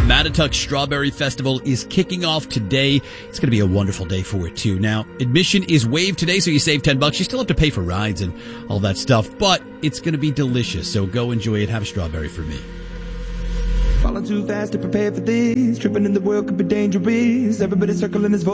Mattituck Strawberry Festival is kicking off today. It's going to be a wonderful day for it, too. Now, admission is waived today, so you save $10. You still have to pay for rides and all that stuff, but it's going to be delicious, so go enjoy it. Have a strawberry for me. Falling too fast to prepare for this. Tripping in the world could be dangerous. Everybody circling his voice.